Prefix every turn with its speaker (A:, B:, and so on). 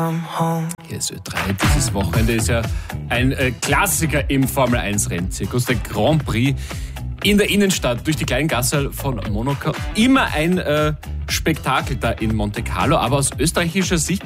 A: Hier ist Ö3. Dieses Wochenende ist ja ein Klassiker im Formel-1-Rennzirkus, der Grand Prix in der Innenstadt durch die kleinen Gassen von Monaco. Immer ein Spektakel da in Monte Carlo, aber aus österreichischer Sicht